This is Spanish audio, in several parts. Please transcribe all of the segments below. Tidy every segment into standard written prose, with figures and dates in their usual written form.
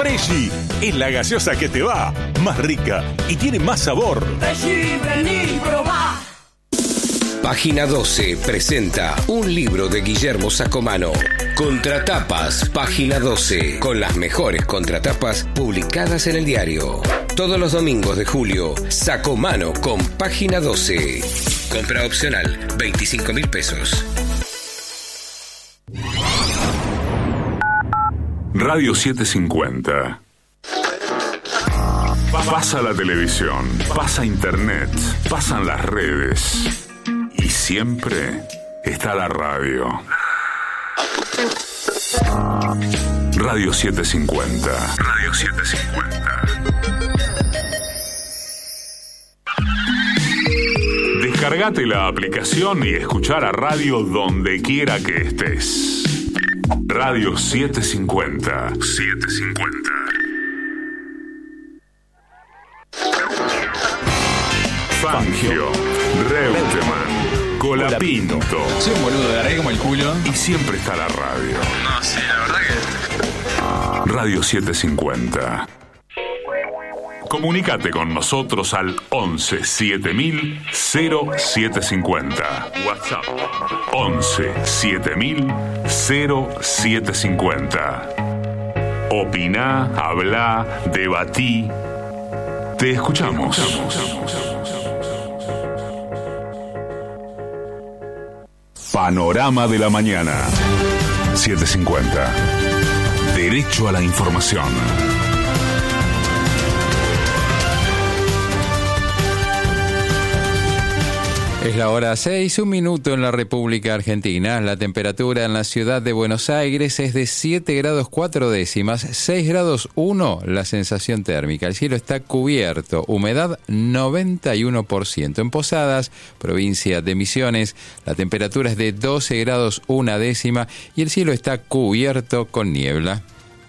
Reggie es la gaseosa que te va, más rica y tiene más sabor. Reggie, vení, probá. Página 12 presenta un libro de Guillermo Sacomano. Contratapas, Página 12, con las mejores contratapas publicadas en el diario. Todos los domingos de julio, Sacomano con Página 12. Compra opcional, 25.000 pesos. Radio 750. Pasa la televisión, pasa internet, pasan las redes. Y siempre está la radio. Radio 750. Radio 750. Descargate la aplicación y escuchar a radio donde quiera que estés. Radio 750. 750. Fangio, Reutemann, Colapinto. Soy un boludo, de arreglo como el culo. Y siempre está la radio. No, sí, la verdad que... Radio 750. Comunicate con nosotros al 11 7000 0750. WhatsApp 11 7000 0750. Opiná, hablá, debatí. Te escuchamos. Panorama de la mañana. 750. Derecho a la información. Es la hora 6, 1 minuto en la República Argentina. La temperatura en la ciudad de Buenos Aires es de 7 grados 4 décimas, 6 grados 1 la sensación térmica. El cielo está cubierto, humedad 91%. En Posadas, provincia de Misiones, la temperatura es de 12 grados 1 décima y el cielo está cubierto con niebla.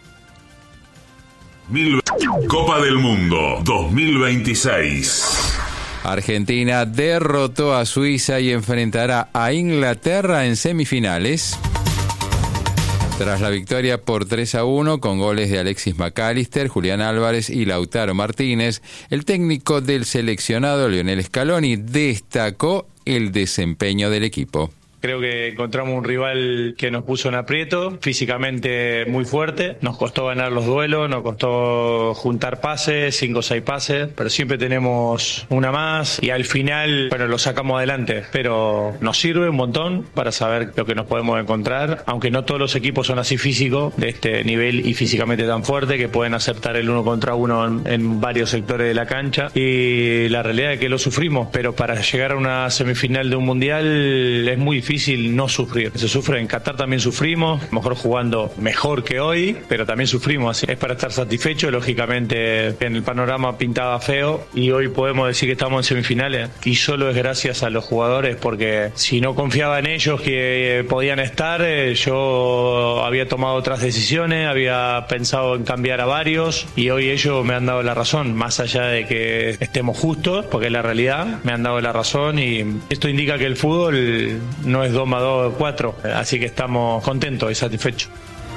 Copa del Mundo 2026. Argentina derrotó a Suiza y enfrentará a Inglaterra en semifinales. Tras la victoria por 3-1 con goles de Alexis McAllister, Julián Álvarez y Lautaro Martínez, el técnico del seleccionado Lionel Scaloni destacó el desempeño del equipo. Creo que encontramos un rival que nos puso en aprieto, físicamente muy fuerte, nos costó ganar los duelos, nos costó juntar pases, 5 o 6 pases, pero siempre tenemos una más y al final, bueno, lo sacamos adelante, pero nos sirve un montón para saber lo que nos podemos encontrar, aunque no todos los equipos son así físicos, de este nivel y físicamente tan fuerte, que pueden aceptar el 1 contra 1 en varios sectores de la cancha, y la realidad es que lo sufrimos, pero para llegar a una semifinal de un mundial es muy difícil no sufrir. Se sufre, en Qatar también sufrimos, mejor jugando mejor que hoy, pero también sufrimos, así es para estar satisfecho. Lógicamente en el panorama pintaba feo y hoy podemos decir que estamos en semifinales y solo es gracias a los jugadores, porque si no confiaba en ellos que podían estar, yo había tomado otras decisiones, había pensado en cambiar a varios y hoy ellos me han dado la razón, más allá de que estemos justos, porque es la realidad, me han dado la razón y esto indica que el fútbol no es 2 más 2, 4, así que estamos contentos y satisfechos.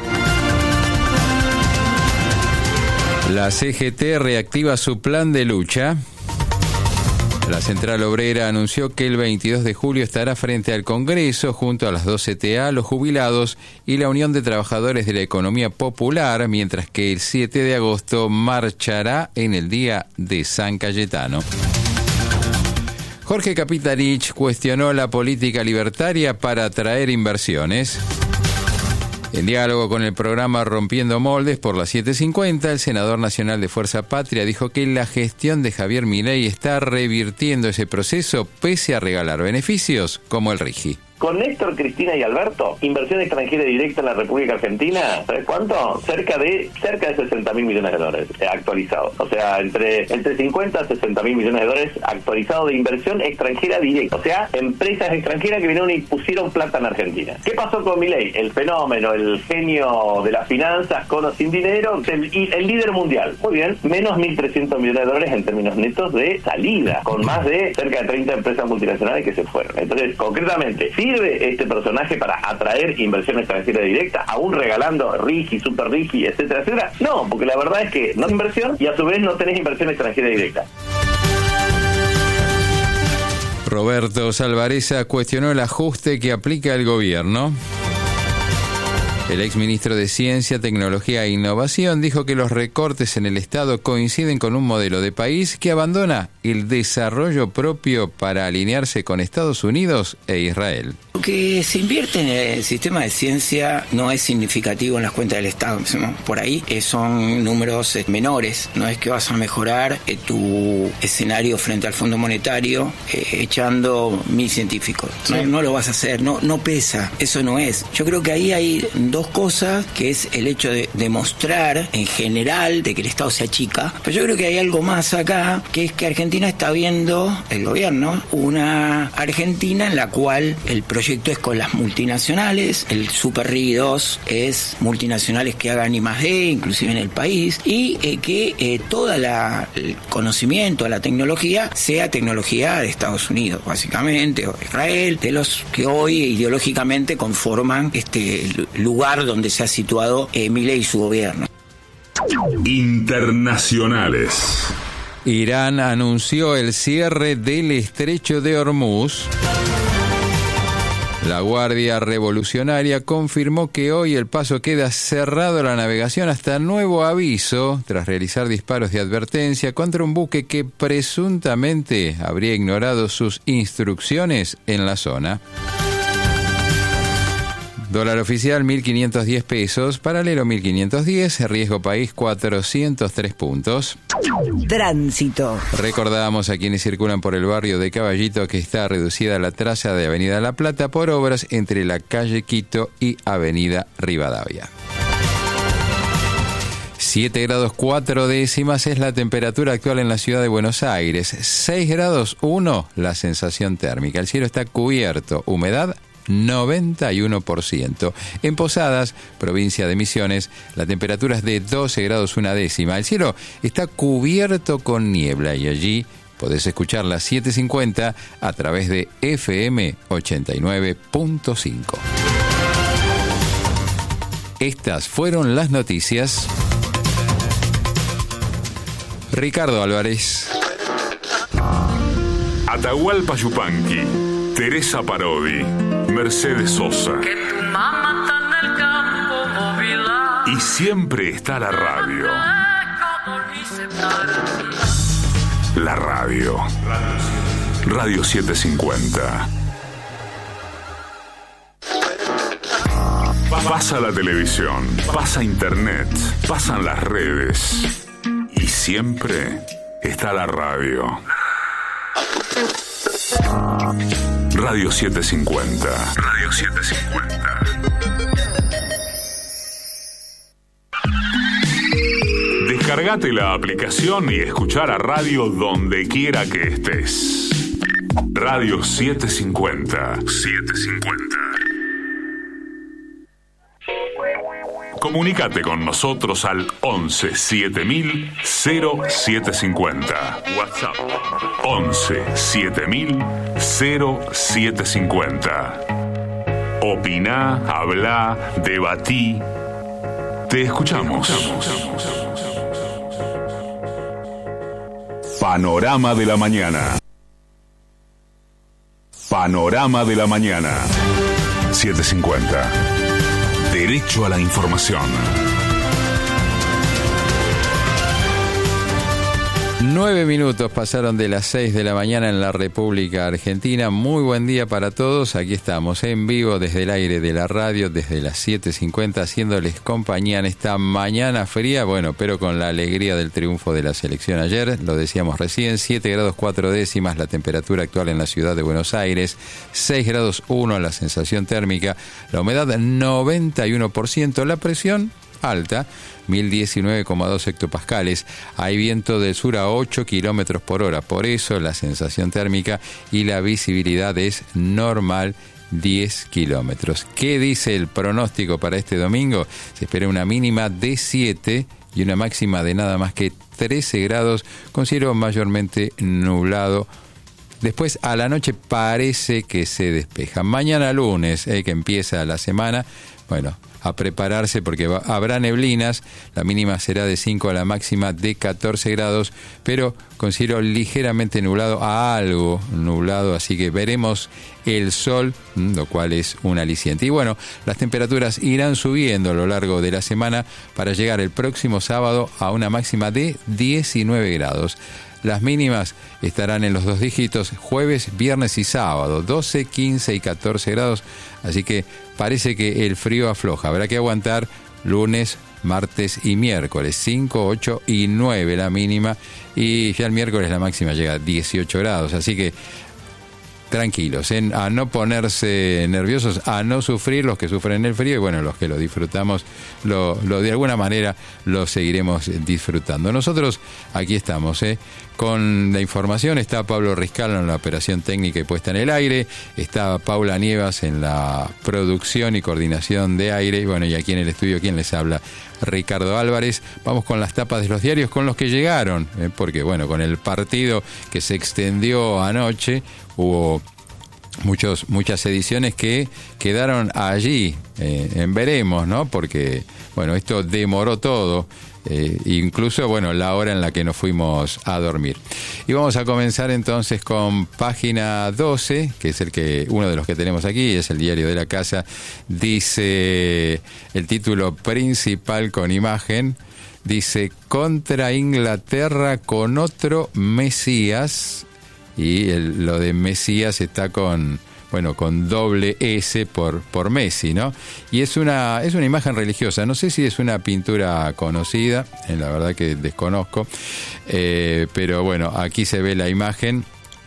La CGT reactiva su plan de lucha. La Central Obrera anunció que el 22 de julio estará frente al Congreso junto a las 2 CTA, los jubilados y la Unión de Trabajadores de la Economía Popular, mientras que el 7 de agosto marchará en el Día de San Cayetano. Jorge Capitanich cuestionó la política libertaria para atraer inversiones. En diálogo con el programa Rompiendo Moldes por las 7:50, el senador nacional de Fuerza Patria dijo que la gestión de Javier Milei está revirtiendo ese proceso pese a regalar beneficios como el RIGI. Con Néstor, Cristina y Alberto, inversión extranjera directa en la República Argentina, ¿sabes cuánto? Cerca de 60.000 millones de dólares actualizados. O sea, entre 50 a 60.000 millones de dólares actualizados de inversión extranjera directa. O sea, empresas extranjeras que vinieron y pusieron plata en Argentina. ¿Qué pasó con Milei? El fenómeno, el genio de las finanzas, con o sin dinero, el líder mundial. Muy bien, menos 1.300 millones de dólares en términos netos de salida, con más de cerca de 30 empresas multinacionales que se fueron. Entonces, concretamente, sí ¿Sirve este personaje para atraer inversión extranjera directa, aún regalando RIGI, Super RIGI, etcétera, etcétera? No, porque la verdad es que no hay inversión y a su vez no tenés inversión extranjera directa. Roberto Salvarezza cuestionó el ajuste que aplica el gobierno. El exministro de Ciencia, Tecnología e Innovación dijo que los recortes en el Estado coinciden con un modelo de país que abandona el desarrollo propio para alinearse con Estados Unidos e Israel. Lo que se invierte en el sistema de ciencia no es significativo en las cuentas del Estado. Por ahí son números menores. No es que vas a mejorar tu escenario frente al Fondo Monetario echando 1.000 científicos. No lo vas a hacer, no pesa. Eso no es. Yo creo que ahí hay dos cosas, que es el hecho de demostrar en general de que el Estado se achica. Pero yo creo que hay algo más acá, que es que Argentina está viendo, el gobierno, una Argentina en la cual el proyecto es con las multinacionales, el Super RIGI 2 es multinacionales que hagan I+D, inclusive en el país, y que todo el conocimiento, la tecnología, sea tecnología de Estados Unidos, básicamente, o de Israel, de los que hoy ideológicamente conforman este lugar donde se ha situado Milei y su gobierno. Internacionales. Irán anunció el cierre del estrecho de Hormuz. La Guardia Revolucionaria confirmó que hoy el paso queda cerrado a la navegación hasta nuevo aviso, tras realizar disparos de advertencia contra un buque que presuntamente habría ignorado sus instrucciones en la zona. Dólar oficial 1.510 pesos, paralelo 1.510, riesgo país 403 puntos. Tránsito. Recordamos a quienes circulan por el barrio de Caballito que está reducida la traza de Avenida La Plata por obras entre la calle Quito y Avenida Rivadavia. 7 grados 4 décimas es la temperatura actual en la ciudad de Buenos Aires. 6 grados 1 la sensación térmica. El cielo está cubierto, humedad 91%. En Posadas, provincia de Misiones, la temperatura es de 12 grados 1 décima. El cielo está cubierto con niebla y allí podés escuchar las 7:50 a través de FM 89.5. Estas fueron las noticias. Ricardo Álvarez. Atahualpa Yupanqui, Teresa Parodi, Mercedes Sosa. Y siempre está la radio. La radio. Radio 750. Pasa la televisión, pasa internet, pasan las redes. Y siempre está la radio. Radio 750. Radio 750. Descargate la aplicación y escuchar a radio donde quiera que estés. Radio 750. 750. Comunicate con nosotros al 11 7000 0750. WhatsApp 11 7000 0750. Opina, habla, debatí. Te escuchamos. Panorama de la mañana. Panorama de la mañana. 750. Derecho a la información. 9 minutos pasaron de las 6 de la mañana en la República Argentina. Muy buen día para todos. Aquí estamos en vivo desde el aire de la radio, desde las 7:50, haciéndoles compañía en esta mañana fría, bueno, pero con la alegría del triunfo de la selección ayer. Lo decíamos recién, 7 grados 4 décimas la temperatura actual en la ciudad de Buenos Aires, 6 grados 1 la sensación térmica, la humedad 91%, la presión alta, 1019,2 hectopascales. Hay viento del sur a 8 kilómetros por hora. Por eso la sensación térmica y la visibilidad es normal, 10 kilómetros. ¿Qué dice el pronóstico para este domingo? Se espera una mínima de 7 y una máxima de nada más que 13 grados, con cielo mayormente nublado Después a la noche parece que se despeja. Mañana lunes, que empieza la semana, bueno, a prepararse porque habrá neblinas, la mínima será de 5 a la máxima de 14 grados, pero con cielo ligeramente nublado a algo nublado, así que veremos el sol, lo cual es un aliciente. Y bueno, las temperaturas irán subiendo a lo largo de la semana para llegar el próximo sábado a una máxima de 19 grados. Las mínimas estarán en los 2 dígitos jueves, viernes y sábado, 12, 15 y 14 grados, así que parece que el frío afloja. Habrá que aguantar lunes, martes y miércoles, 5, 8 y 9 la mínima, y ya el miércoles la máxima llega a 18 grados, así que tranquilos, a no ponerse nerviosos, a no sufrir los que sufren el frío, y bueno, los que lo disfrutamos, lo de alguna manera lo seguiremos disfrutando. Nosotros aquí estamos, con la información. Está Pablo Riscalo en la operación técnica y puesta en el aire, está Paula Nievas en la producción y coordinación de aire, y bueno, y aquí en el estudio, ¿quién les habla? Ricardo Álvarez. Vamos con las tapas de los diarios con los que llegaron, porque bueno, con el partido que se extendió anoche, hubo muchas ediciones que quedaron allí en veremos, ¿no? Porque bueno, esto demoró todo, incluso bueno, la hora en la que nos fuimos a dormir. Y vamos a comenzar entonces con página 12, que es uno de los que tenemos aquí, es el diario de la casa. Dice el título principal con imagen, dice: contra Inglaterra con otro Mesías. Y lo de Mesías está con doble S por Messi, ¿no? Y es una imagen religiosa. No sé si es una pintura conocida, la verdad que desconozco, pero bueno, aquí se ve la imagen.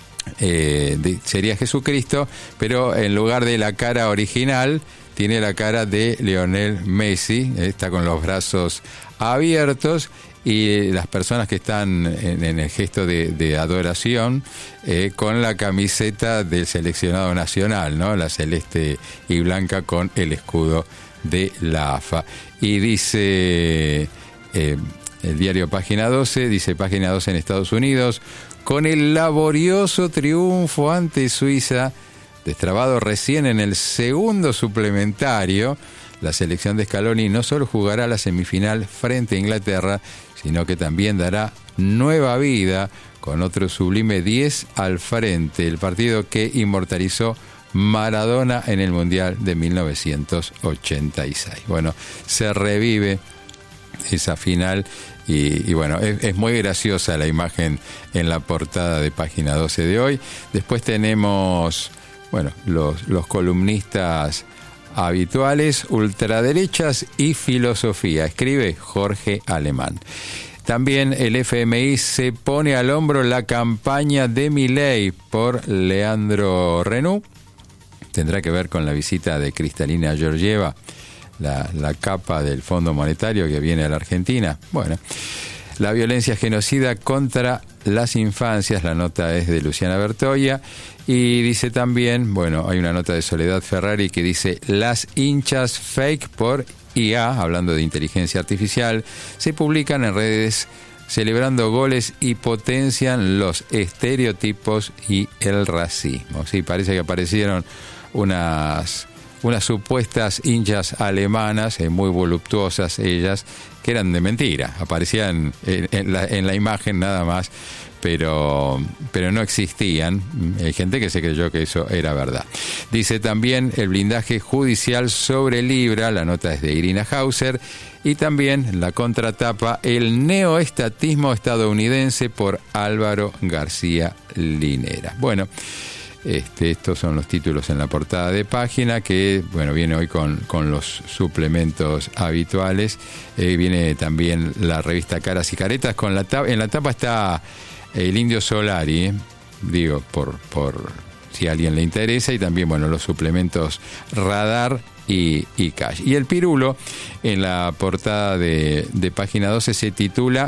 Sería Jesucristo, pero en lugar de la cara original, tiene la cara de Lionel Messi, está con los brazos abiertos, y las personas que están en el gesto de adoración, con la camiseta del seleccionado nacional, ¿no? La celeste y blanca con el escudo de la AFA. Y dice el diario Página 12, dice Página 12 en Estados Unidos: con el laborioso triunfo ante Suiza, destrabado recién en el segundo suplementario, la selección de Scaloni no solo jugará la semifinal frente a Inglaterra, sino que también dará nueva vida con otro sublime 10 al frente, el partido que inmortalizó Maradona en el Mundial de 1986. Bueno, se revive esa final y bueno, es muy graciosa la imagen en la portada de Página 12 de hoy. Después tenemos, bueno, los columnistas habituales, ultraderechas y filosofía. Escribe Jorge Alemán. También el FMI se pone al hombro la campaña de Milei por Leandro Renou. Tendrá que ver con la visita de Kristalina Georgieva, la capa del Fondo Monetario que viene a la Argentina. Bueno, la violencia genocida contra las infancias, la nota es de Luciana Bertoia. Y dice también, bueno, hay una nota de Soledad Ferrari que dice: las hinchas fake por IA, hablando de inteligencia artificial, se publican en redes celebrando goles y potencian los estereotipos y el racismo. Sí, parece que aparecieron unas supuestas hinchas alemanas, muy voluptuosas ellas, que eran de mentira, aparecían en la imagen nada más, pero no existían. Hay gente que se creyó que eso era verdad. Dice también el blindaje judicial sobre Libra, la nota es de Irina Hauser, y también la contratapa, el neoestatismo estadounidense por Álvaro García Linera. Bueno, estos son los títulos en la portada de página, que bueno, viene hoy con los suplementos habituales. Viene también la revista Caras y Caretas, en la tapa está el Indio Solari, digo, por si a alguien le interesa, y también bueno, los suplementos Radar y Cash. Y el Pirulo, en la portada de Página 12, se titula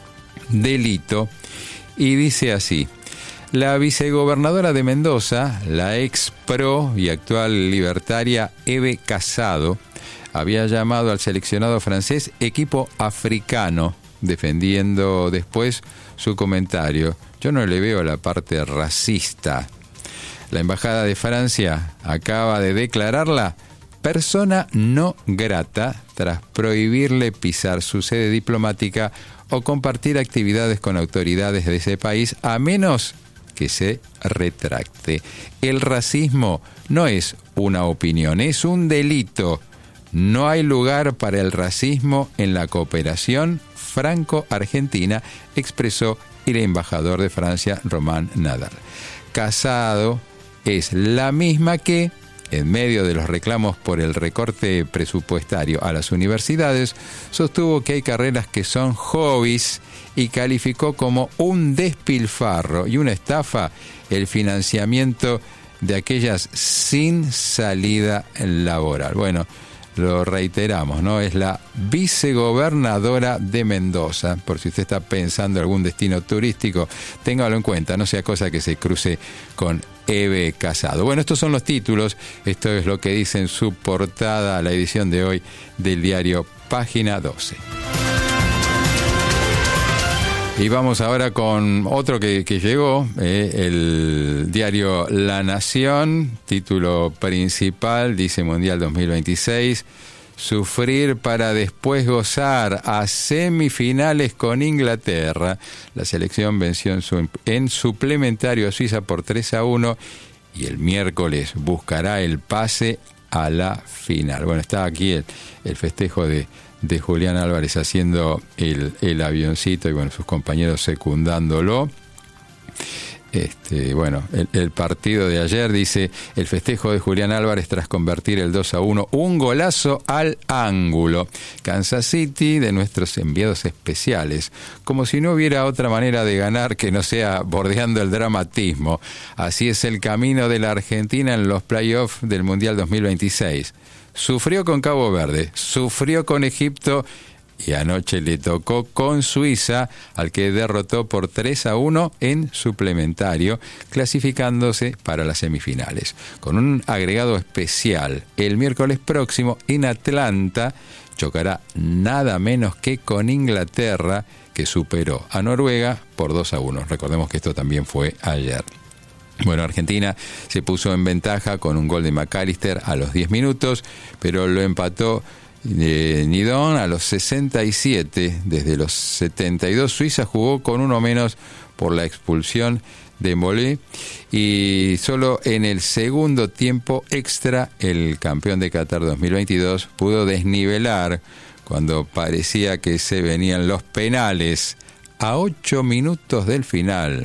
Delito, y dice así: la vicegobernadora de Mendoza, la ex pro y actual libertaria Eve Casado, había llamado al seleccionado francés equipo africano defendiendo después su comentario. Yo no le veo la parte racista. La Embajada de Francia acaba de declararla persona no grata tras prohibirle pisar su sede diplomática o compartir actividades con autoridades de ese país a menos que se retracte. El racismo no es una opinión, es un delito. No hay lugar para el racismo en la cooperación franco-argentina, expresó el embajador de Francia, Romain Nadal. Casado es la misma que, en medio de los reclamos por el recorte presupuestario a las universidades, sostuvo que hay carreras que son hobbies y calificó como un despilfarro y una estafa el financiamiento de aquellas sin salida laboral. Bueno, lo reiteramos, ¿no? Es la vicegobernadora de Mendoza. Por si usted está pensando en algún destino turístico, téngalo en cuenta, no sea cosa que se cruce con Eve Casado. Bueno, estos son los títulos, esto es lo que dice en su portada la edición de hoy del diario Página 12. Y vamos ahora con otro que llegó, el diario La Nación, título principal, dice Mundial 2026, sufrir para después gozar, a semifinales con Inglaterra. La selección venció en suplementario a Suiza por 3-1 y el miércoles buscará el pase a la final. Bueno, está aquí el festejo de Julián Álvarez haciendo el avioncito y bueno, sus compañeros secundándolo. Bueno, el partido de ayer dice el festejo de Julián Álvarez tras convertir el 2-1, un golazo al ángulo. Kansas City de nuestros enviados especiales, como si no hubiera otra manera de ganar que no sea bordeando el dramatismo. Así es el camino de la Argentina en los playoffs del Mundial 2026. Sufrió con Cabo Verde, sufrió con Egipto y anoche le tocó con Suiza, al que derrotó por 3-1 en suplementario, clasificándose para las semifinales. Con un agregado especial, el miércoles próximo en Atlanta chocará nada menos que con Inglaterra, que superó a Noruega por 2-1. Recordemos que esto también fue ayer. Bueno, Argentina se puso en ventaja con un gol de McAllister a los 10 minutos, pero lo empató Nidón a los 67. Desde los 72 Suiza jugó con uno menos por la expulsión de Molé y solo en el segundo tiempo extra el campeón de Qatar 2022 pudo desnivelar cuando parecía que se venían los penales a 8 minutos del final.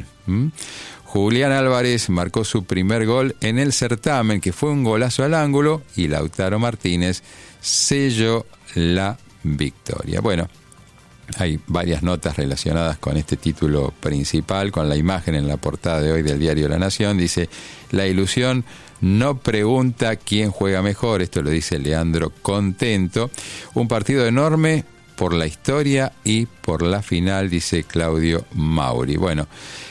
Julián Álvarez marcó su primer gol en el certamen, que fue un golazo al ángulo, y Lautaro Martínez selló la victoria. Bueno, hay varias notas relacionadas con este título principal, con la imagen en la portada de hoy del diario La Nación. Dice, la ilusión no pregunta quién juega mejor. Esto lo dice Leandro Contento. Un partido enorme por la historia y por la final, dice Claudio Mauri. Bueno,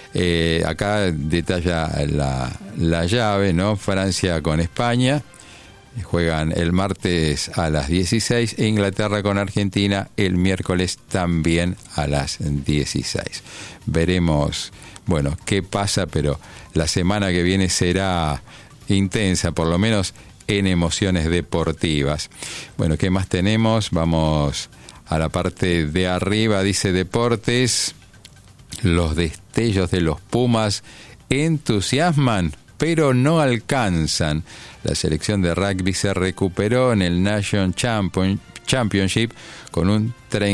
acá detalla la llave, ¿no? Francia con España. Juegan el martes a las 16 e Inglaterra con Argentina el miércoles también a las 16. Veremos, bueno, qué pasa, pero la semana que viene será intensa, por lo menos en emociones deportivas. Bueno, ¿qué más tenemos? Vamos a la parte de arriba, dice Deportes. Los destellos de los Pumas entusiasman, pero no alcanzan. La selección de rugby se recuperó en el Nation Championship con un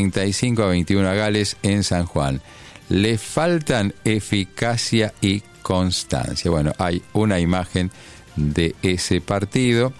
35-21 a Gales en San Juan. Le faltan eficacia y constancia. Bueno, hay una imagen de ese partido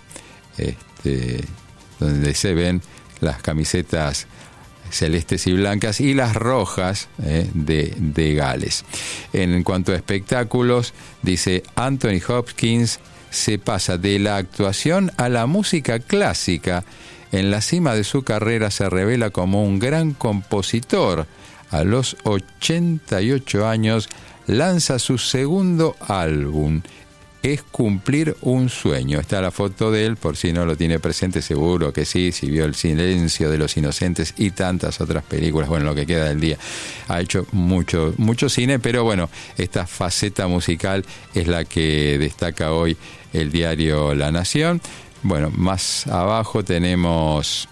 donde se ven las camisetas celestes y blancas y las rojas de Gales. En cuanto a espectáculos, dice Anthony Hopkins se pasa de la actuación a la música clásica. En la cima de su carrera se revela como un gran compositor. A los 88 años lanza su segundo álbum. es cumplir un sueño. Está la foto de él, por si no lo tiene presente, seguro que sí, si vio El silencio de los inocentes y tantas otras películas, bueno, lo que queda del día. Ha hecho mucho cine, pero bueno, esta faceta musical es la que destaca hoy el diario La Nación. Bueno, más abajo tenemos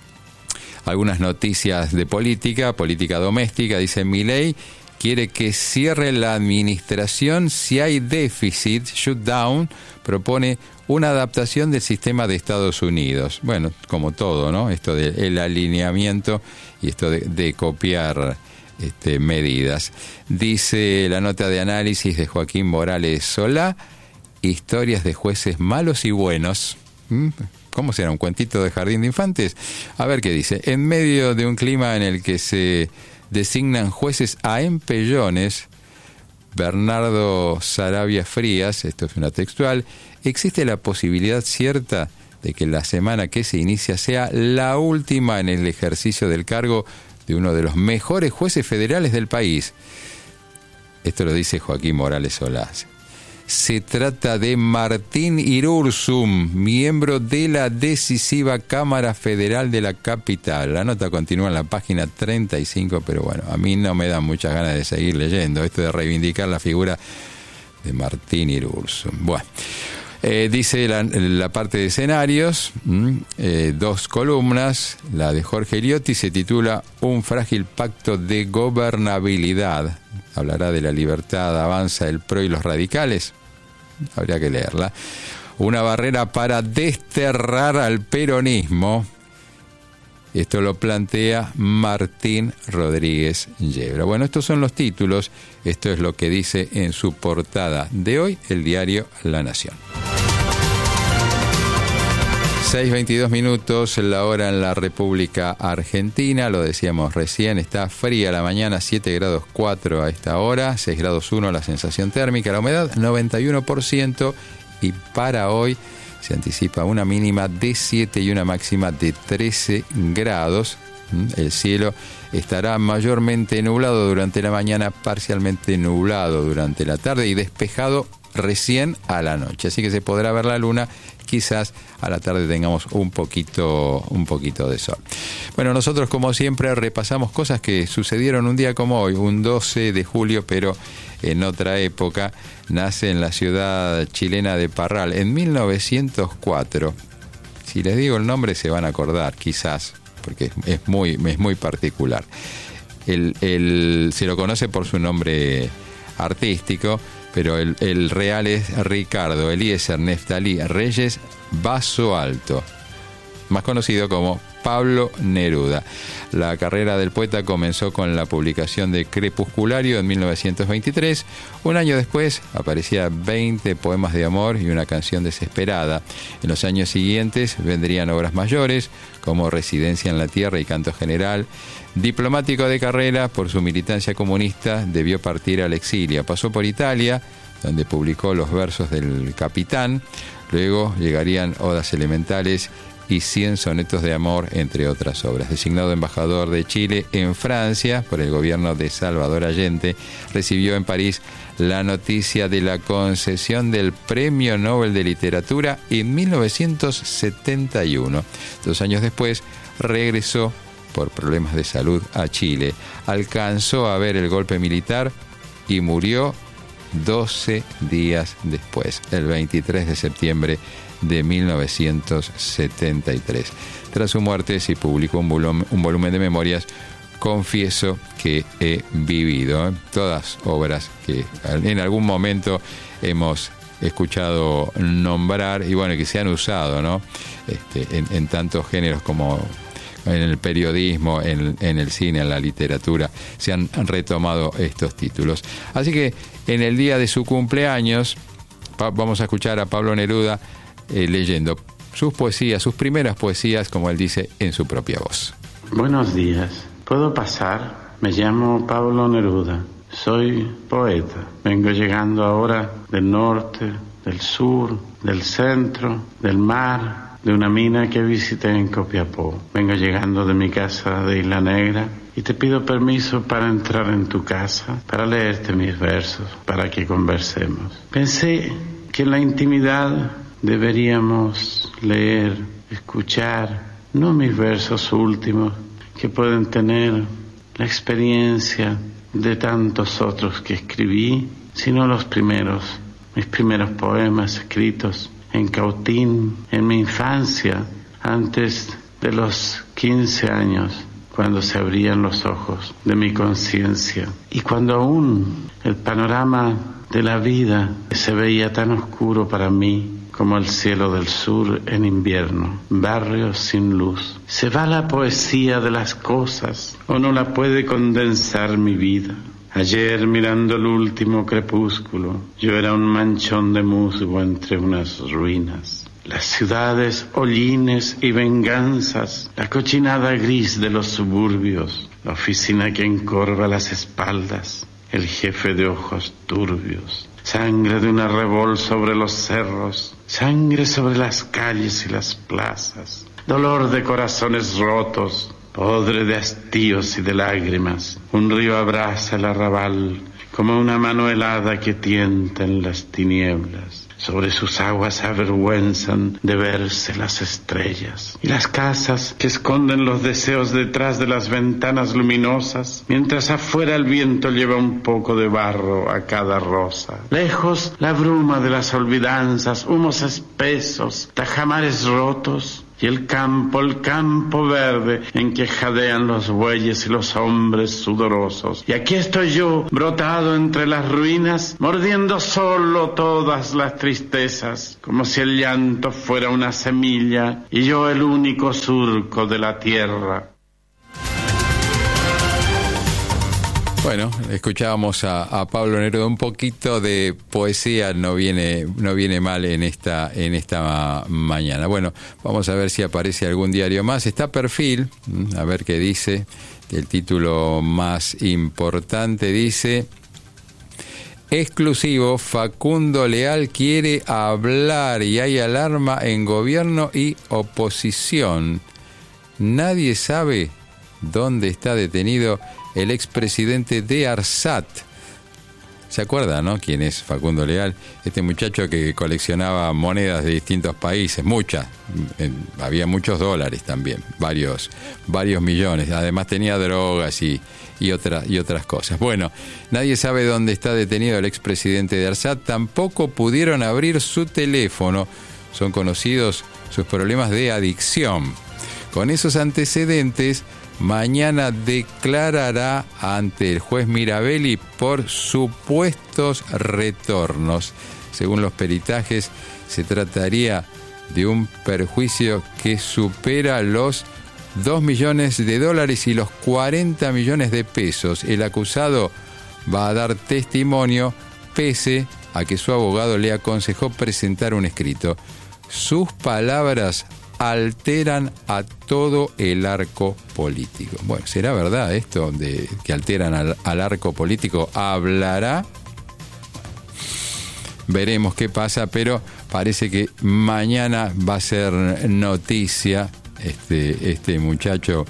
algunas noticias de política doméstica. Dice: Milei quiere que cierre la administración si hay déficit. Shutdown propone una adaptación del sistema de Estados Unidos. Bueno, como todo, ¿no? Esto del alineamiento y esto de copiar medidas. Dice la nota de análisis de Joaquín Morales Solá: historias de jueces malos y buenos. ¿Cómo será? ¿Un cuentito de jardín de infantes? A ver qué dice. En medio de un clima en el que se designan jueces a empellones, Bernardo Sarabia Frías, esto es una textual, existe la posibilidad cierta de que la semana que se inicia sea la última en el ejercicio del cargo de uno de los mejores jueces federales del país. Esto lo dice Joaquín Morales Solá. Se trata de Martín Irurzum, miembro de la decisiva Cámara Federal de la capital. La nota continúa en la página 35, pero bueno, a mí no me da muchas ganas de seguir leyendo esto de reivindicar la figura de Martín Irurzum. Bueno, dice la parte de escenarios, dos columnas. La de Jorge Eliotti se titula Un frágil pacto de gobernabilidad. Hablará de la libertad, avanza el PRO y los radicales. Habría que leerla. Una barrera para desterrar al peronismo. Esto lo plantea Martín Rodríguez Yebra. Bueno, estos son los títulos. Esto es lo que dice en su portada de hoy el diario La Nación. 6:22 minutos, la hora en la República Argentina, lo decíamos recién, está fría la mañana, 7 grados 4 a esta hora, 6 grados 1 la sensación térmica, la humedad 91% y para hoy se anticipa una mínima de 7 y una máxima de 13 grados. El cielo estará mayormente nublado durante la mañana, parcialmente nublado durante la tarde y despejado recién a la noche, así que se podrá ver la luna. Quizás a la tarde tengamos un poquito de sol. Bueno, nosotros como siempre repasamos cosas que sucedieron un día como hoy, un 12 de julio, pero en otra época. Nace en la ciudad chilena de Parral en 1904. Si les digo el nombre se van a acordar, quizás, porque es muy particular. Se lo conoce por su nombre artístico, pero el real es Ricardo Eliezer Neftalí Reyes Basso Alto, más conocido como Pablo Neruda. La carrera del poeta comenzó con la publicación de Crepusculario en 1923. Un año después aparecía 20 poemas de amor y una canción desesperada. En los años siguientes vendrían obras mayores como Residencia en la Tierra y Canto General. Diplomático de carrera, por su militancia comunista debió partir al exilio. Pasó por Italia, donde publicó los versos del Capitán. Luego llegarían Odas Elementales y 100 sonetos de amor, entre otras obras. Designado embajador de Chile en Francia por el gobierno de Salvador Allende, recibió en París la noticia de la concesión del Premio Nobel de Literatura en 1971. 2 años después regresó por problemas de salud a Chile. Alcanzó a ver el golpe militar y murió 12 días después, el 23 de septiembre de 1973. Tras su muerte se publicó un volumen de memorias, Confieso que he vivido. Todas obras que en algún momento hemos escuchado nombrar y bueno, que se han usado, ¿no? En tantos géneros como en el periodismo, en el cine, en la literatura, se han retomado estos títulos. Así que en el día de su cumpleaños vamos a escuchar a Pablo Neruda leyendo sus poesías, sus primeras poesías, como él dice, en su propia voz. Buenos días, ¿puedo pasar? Me llamo Pablo Neruda, soy poeta. Vengo llegando ahora del norte, del sur, del centro, del mar, de una mina que visité en Copiapó. Vengo llegando de mi casa de Isla Negra y te pido permiso para entrar en tu casa, para leerte mis versos, para que conversemos. Pensé que en la intimidad deberíamos leer, escuchar, no mis versos últimos, que pueden tener la experiencia de tantos otros que escribí, sino los primeros, mis primeros poemas escritos en Cautín, en mi infancia, antes de los 15 años, cuando se abrían los ojos de mi conciencia y cuando aún el panorama de la vida se veía tan oscuro para mí como el cielo del sur en invierno, barrios sin luz. ¿Se va la poesía de las cosas o no la puede condensar mi vida? Ayer, mirando el último crepúsculo, yo era un manchón de musgo entre unas ruinas. Las ciudades, hollines y venganzas, la cochinada gris de los suburbios, la oficina que encorva las espaldas, el jefe de ojos turbios, sangre de una revol sobre los cerros, sangre sobre las calles y las plazas, dolor de corazones rotos, podre de hastíos y de lágrimas. Un río abraza el arrabal como una mano helada que tienta en las tinieblas. Sobre sus aguas se avergüenzan de verse las estrellas y las casas que esconden los deseos detrás de las ventanas luminosas, mientras afuera el viento lleva un poco de barro a cada rosa. Lejos la bruma de las olvidanzas, humos espesos, tajamares rotos, y el campo verde en que jadean los bueyes y los hombres sudorosos. Y aquí estoy yo, brotado entre las ruinas, mordiendo solo todas las tristezas, como si el llanto fuera una semilla y yo el único surco de la tierra. Bueno, escuchábamos a Pablo Neruda. Un poquito de poesía no viene mal en esta mañana. Bueno, vamos a ver si aparece algún diario más. Está Perfil, a ver qué dice. El título más importante dice: exclusivo, Facundo Leal quiere hablar y hay alarma en gobierno y oposición. Nadie sabe dónde está detenido el expresidente de ARSAT. ¿Se acuerdan, no? ¿Quién es Facundo Leal? Este muchacho que coleccionaba monedas de distintos países, muchas. Había muchos dólares también, varios millones. Además tenía drogas y otras cosas. Bueno, nadie sabe dónde está detenido el expresidente de ARSAT. Tampoco pudieron abrir su teléfono. Son conocidos sus problemas de adicción. Con esos antecedentes, mañana declarará ante el juez Mirabelli por supuestos retornos. Según los peritajes, se trataría de un perjuicio que supera los 2 millones de dólares y los 40 millones de pesos. El acusado va a dar testimonio pese a que su abogado le aconsejó presentar un escrito. Sus palabras alteran a todo el arco político. Bueno, ¿será verdad esto de que alteran al arco político? ¿Hablará? Veremos qué pasa, pero parece que mañana va a ser noticia este muchacho,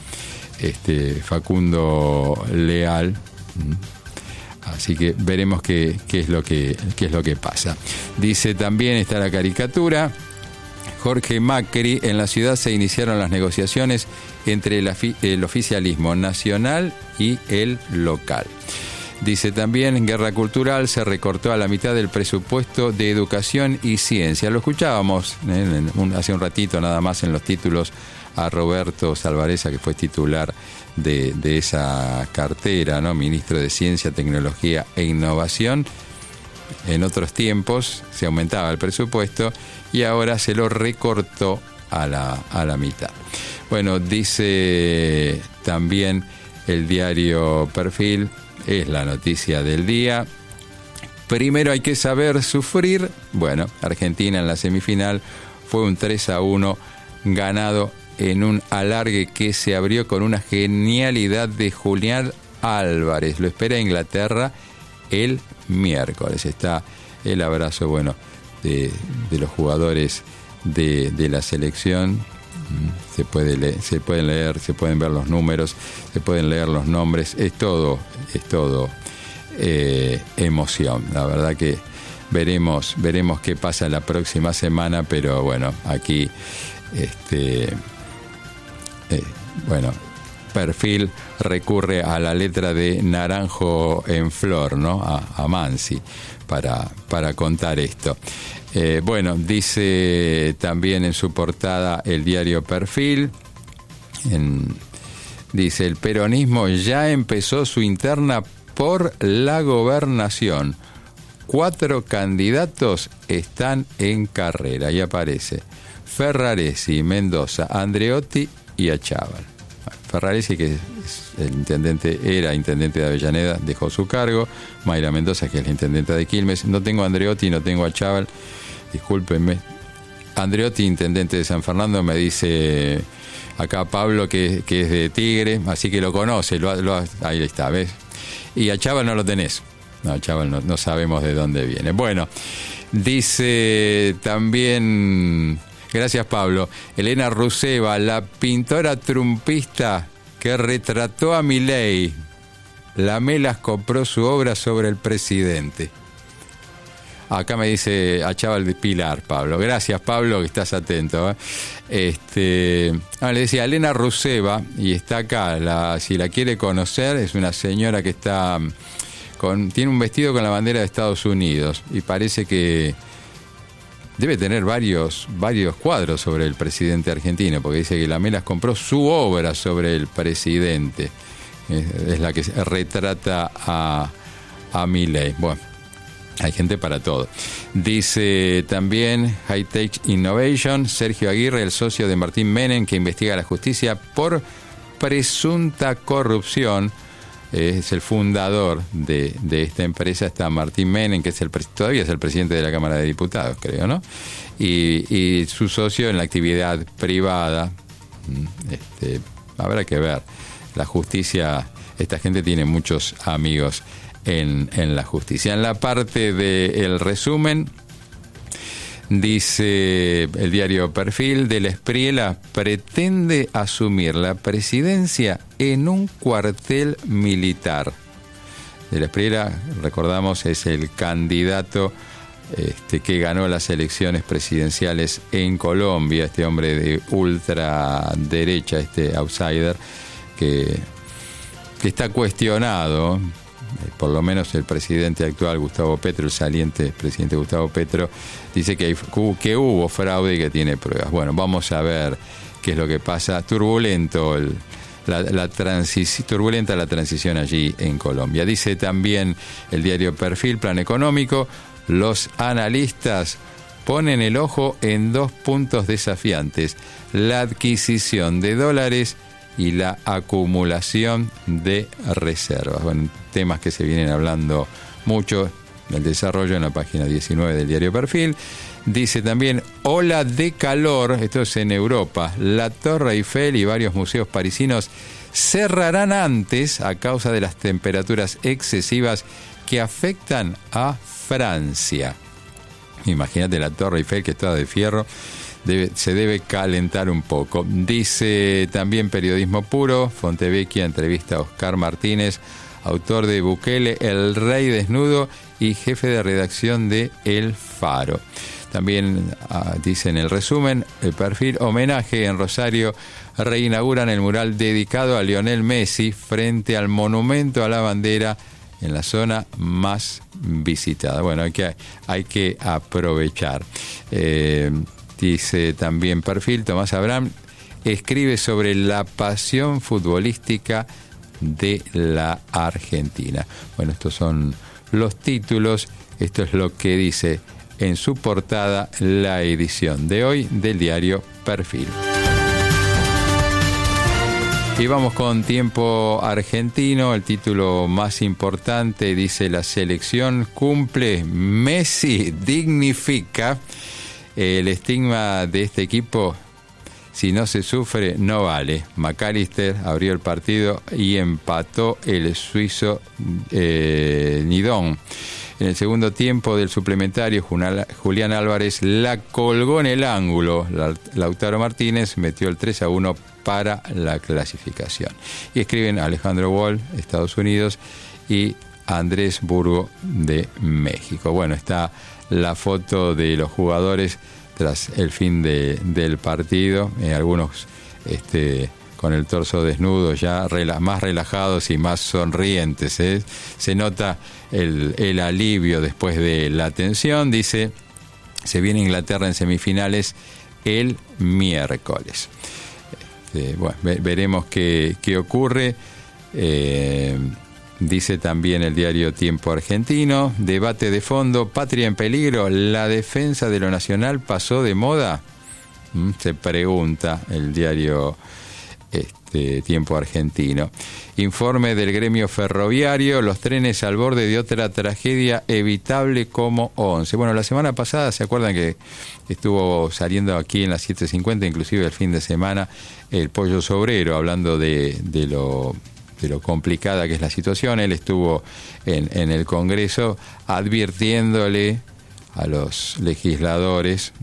Facundo Leal. Así que veremos qué es lo que pasa. Dice también, está la caricatura: Jorge Macri, en la ciudad se iniciaron las negociaciones entre el oficialismo nacional y el local. Dice también, guerra cultural, se recortó a la mitad del presupuesto de educación y ciencia. Lo escuchábamos hace un ratito nada más en los títulos a Roberto Salvareza, que fue titular de esa cartera, ¿no? Ministro de Ciencia, Tecnología e Innovación. En otros tiempos se aumentaba el presupuesto y ahora se lo recortó a la mitad. Bueno, dice también el diario Perfil, es la noticia del día: primero hay que saber sufrir. Bueno, Argentina en la semifinal fue un 3-1 ganado en un alargue que se abrió con una genialidad de Julián Álvarez. Lo espera Inglaterra el miércoles. Está el abrazo, bueno, de los jugadores de la selección. Se pueden leer, se pueden ver los números, se pueden leer los nombres. Es todo emoción. La verdad que veremos qué pasa la próxima semana, pero bueno, aquí Perfil recurre a la letra de Naranjo en Flor, ¿no? A Mansi para contar esto. Dice también en su portada el diario Perfil, dice: el peronismo ya empezó su interna por la gobernación. 4 candidatos están en carrera. Y aparece Ferraresi, Mendoza, Andreotti y Achával. Ferraresi, que era intendente de Avellaneda, dejó su cargo. Mayra Mendoza, que es la intendenta de Quilmes. No tengo a Andreotti, no tengo a Achával. Discúlpenme. Andreotti, intendente de San Fernando, me dice acá Pablo que es de Tigre, así que lo conoce. Ahí está, ¿ves? Y Achával no lo tenés. No, Achával no sabemos de dónde viene. Bueno, dice también... Gracias, Pablo. Elena Ruseva, la pintora trumpista que retrató a Milei. Lamelas compró su obra sobre el presidente. Acá me dice Achával de Pilar, Pablo. Gracias, Pablo, que estás atento. Le decía Elena Ruseva, y está acá, si la quiere conocer, es una señora que está tiene un vestido con la bandera de Estados Unidos y parece que debe tener varios cuadros sobre el presidente argentino, porque dice que Lamelas compró su obra sobre el presidente. Es la que retrata a Milei. Bueno, hay gente para todo. Dice también High Tech Innovation, Sergio Aguirre, el socio de Martín Menem, que investiga a la justicia por presunta corrupción. Es el fundador de esta empresa, está Martín Menem, que todavía es el presidente de la Cámara de Diputados, creo, ¿no? Y su socio en la actividad privada. Habrá que ver. La justicia, esta gente tiene muchos amigos en la justicia. En la parte del resumen, dice el diario Perfil: de la Espriella pretende asumir la presidencia en un cuartel militar. De la Espriella, recordamos, es el candidato que ganó las elecciones presidenciales en Colombia, este hombre de ultraderecha, este outsider, que está cuestionado. Por lo menos el presidente actual, Gustavo Petro, el saliente presidente Gustavo Petro, dice que hubo fraude y que tiene pruebas. Bueno, vamos a ver qué es lo que pasa. Turbulenta la transición allí en Colombia. Dice también el diario Perfil, Plan Económico: los analistas ponen el ojo en 2 puntos desafiantes: la adquisición de dólares y la acumulación de reservas. Bueno, temas que se vienen hablando mucho, el desarrollo en la página 19 del diario Perfil. Dice también: ola de calor, esto es en Europa, la Torre Eiffel y varios museos parisinos cerrarán antes a causa de las temperaturas excesivas que afectan a Francia. Imagínate la Torre Eiffel, que es toda de fierro, se debe calentar un poco. Dice también Periodismo Puro, Fontevecchia entrevista a Oscar Martínez, autor de Bukele, El Rey Desnudo y jefe de redacción de El Faro. También dice en el resumen, el Perfil: homenaje en Rosario, reinauguran el mural dedicado a Lionel Messi frente al monumento a la bandera en la zona más visitada. Bueno, hay que aprovechar. Dice también Perfil, Tomás Abraham escribe sobre la pasión futbolística de la Argentina. Bueno, estos son los títulos, esto es lo que dice en su portada la edición de hoy del diario Perfil. Y vamos con Tiempo Argentino. El título más importante dice: la selección cumple, Messi dignifica. El estigma de este equipo: si no se sufre, no vale. McAllister abrió el partido y empató el suizo Nidón. En el segundo tiempo del suplementario, Julián Álvarez la colgó en el ángulo. Lautaro Martínez metió el 3-1 para la clasificación. Y escriben Alejandro Wall, Estados Unidos, y Andrésburgo de México. Bueno, está la foto de los jugadores tras el fin del partido, algunos con el torso desnudo, ya más relajados y más sonrientes. Se nota el alivio después de la tensión. Dice, se viene Inglaterra en semifinales el miércoles. Bueno, veremos qué ocurre. Dice también el diario Tiempo Argentino, debate de fondo, patria en peligro, ¿la defensa de lo nacional pasó de moda? Se pregunta el diario Tiempo Argentino. Informe del gremio ferroviario, los trenes al borde de otra tragedia evitable como 11. Bueno, la semana pasada, ¿se acuerdan que estuvo saliendo aquí en las 7:50, inclusive el fin de semana, el Pollo Sobrero, hablando de lo complicada que es la situación? Él estuvo en el Congreso advirtiéndole a los legisladores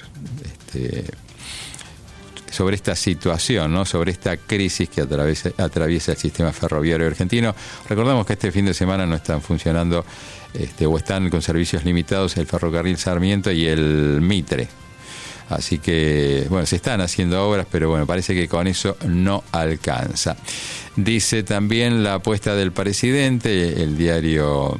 sobre esta situación, ¿no? Sobre esta crisis que atraviesa el sistema ferroviario argentino. Recordamos que este fin de semana no están funcionando o están con servicios limitados el ferrocarril Sarmiento y el Mitre. Así que, bueno, se están haciendo obras, pero bueno, parece que con eso no alcanza. Dice también la apuesta del presidente, el diario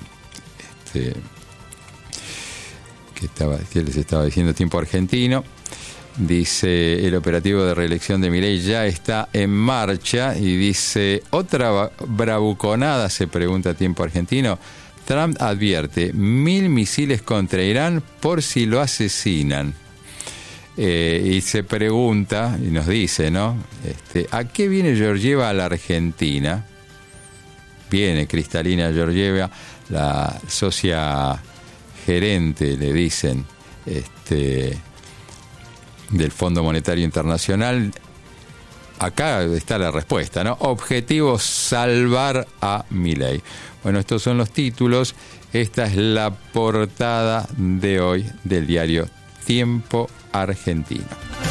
que les estaba diciendo, Tiempo Argentino. Dice, el operativo de reelección de Milei ya está en marcha, y dice, otra bravuconada, se pregunta Tiempo Argentino. Trump advierte 1.000 misiles contra Irán por si lo asesinan. Y se pregunta, y nos dice, ¿no? ¿A qué viene Georgieva a la Argentina? Viene Cristalina Georgieva, la socia gerente, le dicen, del Fondo Monetario Internacional. Acá está la respuesta, ¿no? Objetivo, salvar a Milei. Bueno, estos son los títulos. Esta es la portada de hoy del diario Tiempo Argentino.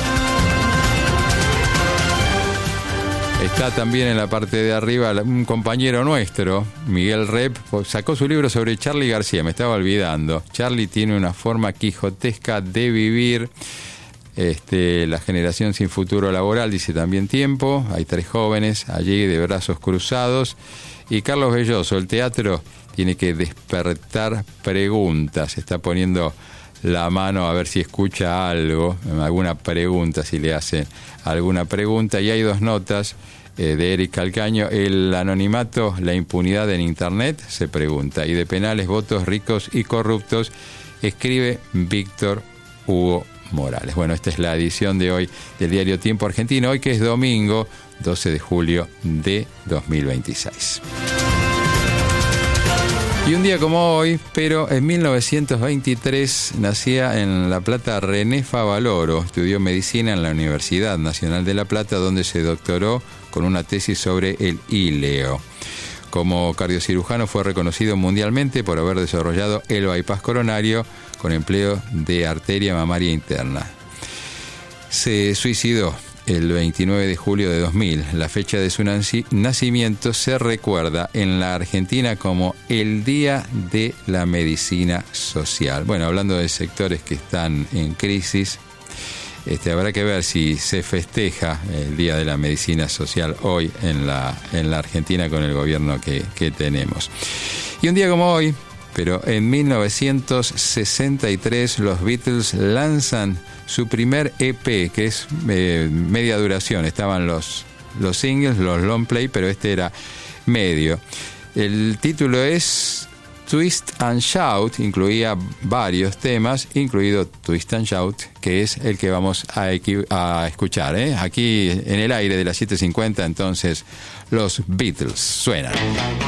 Está también en la parte de arriba un compañero nuestro, Miguel Rep, sacó su libro sobre Charly García, me estaba olvidando. Charly tiene una forma quijotesca de vivir. La generación sin futuro laboral, dice también Tiempo. Hay 3 jóvenes allí de brazos cruzados. Y Carlos Belloso, el teatro tiene que despertar preguntas. Está poniendo la mano a ver si escucha algo, alguna pregunta, si le hacen alguna pregunta. Y hay 2 notas de Eric Calcaño. El anonimato, la impunidad en Internet, se pregunta. Y de penales, votos ricos y corruptos, escribe Víctor Hugo Morales. Bueno, esta es la edición de hoy del diario Tiempo Argentino, hoy que es domingo 12 de julio de 2026. Y un día como hoy, pero en 1923, nacía en La Plata René Favaloro. Estudió medicina en la Universidad Nacional de La Plata, donde se doctoró con una tesis sobre el íleo. Como cardiocirujano fue reconocido mundialmente por haber desarrollado el bypass coronario con empleo de arteria mamaria interna. Se suicidó el 29 de julio de 2000. La fecha de su nacimiento se recuerda en la Argentina como el Día de la Medicina Social. Bueno, hablando de sectores que están en crisis, habrá que ver si se festeja el Día de la Medicina Social hoy en la Argentina con el gobierno que tenemos. Y un día como hoy, pero en 1963, los Beatles lanzan su primer EP, que es media duración. Estaban los singles, los long play, pero este era medio. El título es Twist and Shout, incluía varios temas, incluido Twist and Shout, que es el que vamos a escuchar, aquí en el aire de las 7:50. Entonces, los Beatles suenan.